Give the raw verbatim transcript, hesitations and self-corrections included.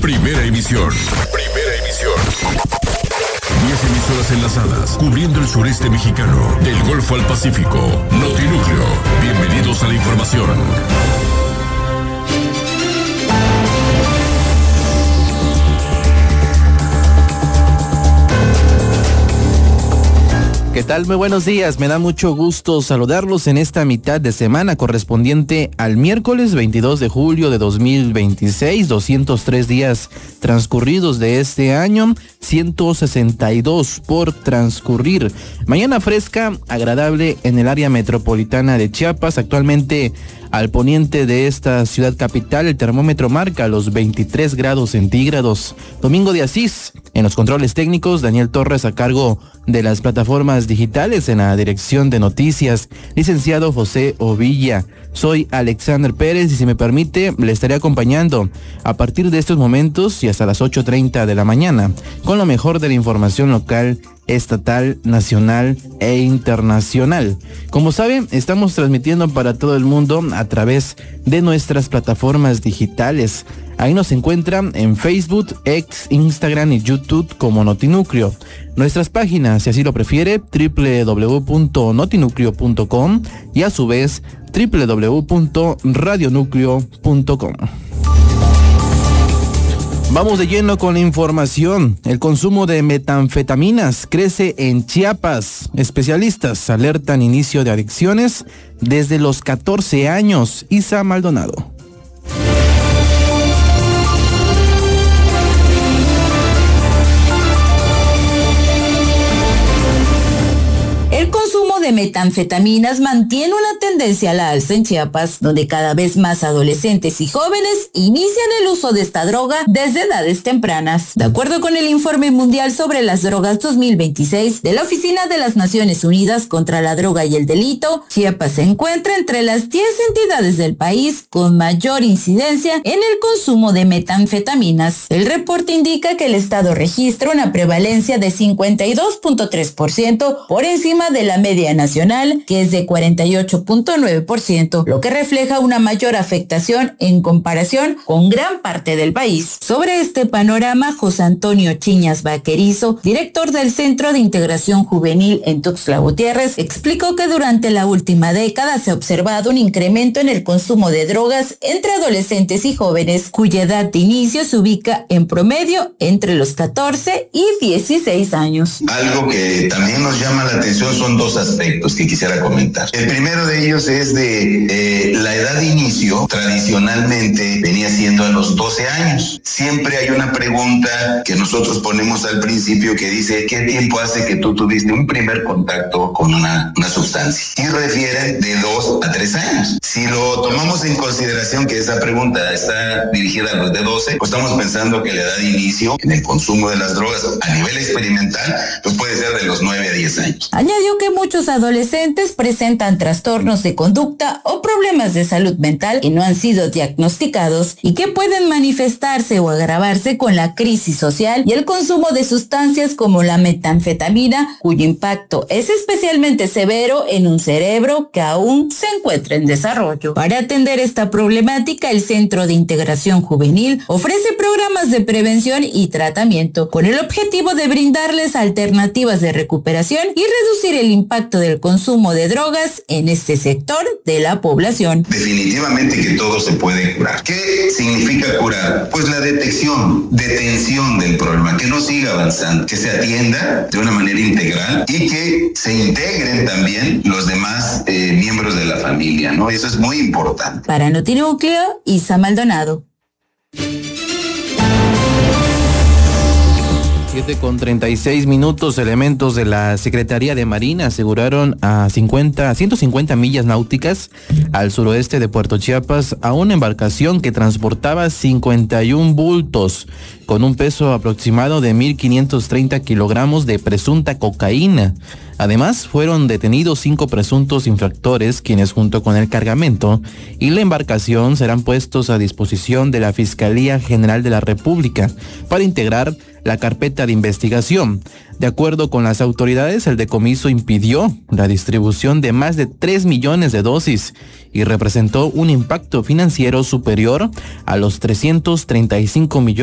Primera emisión. Primera emisión. Diez emisoras enlazadas, cubriendo el sureste mexicano, del Golfo al Pacífico. Notinúcleo. Bienvenidos a la información. ¿Qué tal? Muy buenos días. Me da mucho gusto saludarlos en esta mitad de semana correspondiente al miércoles veintidós de julio de dos mil veintiséis, doscientos tres días transcurridos de este año, ciento sesenta y dos por transcurrir. Mañana fresca, agradable en el área metropolitana de Chiapas. Actualmente al poniente de esta ciudad capital, el termómetro marca los veintitrés grados centígrados. Domingo de Asís, en los controles técnicos, Daniel Torres a cargo de las plataformas digitales, en la dirección de noticias, licenciado José Ovilla. Soy Alexander Pérez y si me permite, le estaré acompañando a partir de estos momentos y hasta las ocho treinta de la mañana, con lo mejor de la información local, estatal, nacional e internacional. Como saben, estamos transmitiendo para todo el mundo a través de nuestras plataformas digitales. Ahí nos encuentran en Facebook, X, Instagram y YouTube como Notinúcleo. Nuestras páginas, si así lo prefiere, doble u doble u doble u punto notinúcleo punto com y a su vez doble u doble u doble u punto radionúcleo punto com. Vamos de lleno con la información. El consumo de metanfetaminas crece en Chiapas. Especialistas alertan inicio de adicciones desde los catorce años. Isa Maldonado. El consumo de metanfetaminas mantiene una tendencia a la alza en Chiapas, donde cada vez más adolescentes y jóvenes inician el uso de esta droga desde edades tempranas. De acuerdo con el Informe Mundial sobre las Drogas dos mil veintiséis de la Oficina de las Naciones Unidas contra la Droga y el Delito, Chiapas se encuentra entre las diez entidades del país con mayor incidencia en el consumo de metanfetaminas. El reporte indica que el estado registra una prevalencia de cincuenta y dos punto tres por ciento por encima de la media nacional, que es de cuarenta y ocho punto nueve por ciento, lo que refleja una mayor afectación en comparación con gran parte del país. Sobre este panorama, José Antonio Chiñas Vaquerizo, director del Centro de Integración Juvenil en Tuxtla Gutiérrez, explicó que durante la última década se ha observado un incremento en el consumo de drogas entre adolescentes y jóvenes, cuya edad de inicio se ubica en promedio entre los catorce y dieciséis años. Algo que también nos llama la atención son dos aspectos que quisiera comentar. El primero de ellos es de eh, la edad de inicio. Tradicionalmente venía siendo a los doce años. Siempre hay una pregunta que nosotros ponemos al principio que dice: ¿qué tiempo hace que tú tuviste un primer contacto con una, una sustancia? Y refiere de dos a tres años. Si lo tomamos en consideración que esa pregunta está dirigida a los de doce, pues estamos pensando que la edad de inicio en el consumo de las drogas a nivel experimental pues puede ser de los nueve a diez años. Añadió que muchos adolescentes presentan trastornos de conducta o problemas de salud mental que no han sido diagnosticados y que pueden manifestarse o agravarse con la crisis social y el consumo de sustancias como la metanfetamina, cuyo impacto es especialmente severo en un cerebro que aún se encuentra en desarrollo. Para atender esta problemática, el Centro de Integración Juvenil ofrece programas de prevención y tratamiento con el objetivo de brindarles alternativas de recuperación y reducir el impacto del consumo de drogas en este sector de la población. Definitivamente que todo se puede curar. ¿Qué significa curar? Pues la detección, detención del problema, que no siga avanzando, que se atienda de una manera integral y que se integren también los demás eh, miembros de la familia, ¿no? Eso es muy importante. Para Notinúcleo, Isa Maldonado. siete con treinta y seis minutos, elementos de la Secretaría de Marina aseguraron a cincuenta, ciento cincuenta millas náuticas al suroeste de Puerto Chiapas a una embarcación que transportaba cincuenta y un bultos con un peso aproximado de mil quinientos treinta kilogramos de presunta cocaína. Además, fueron detenidos cinco presuntos infractores, quienes junto con el cargamento y la embarcación serán puestos a disposición de la Fiscalía General de la República para integrar la carpeta de investigación. De acuerdo con las autoridades, el decomiso impidió la distribución de más de tres millones de dosis y representó un impacto financiero superior a los trescientos treinta y cinco millones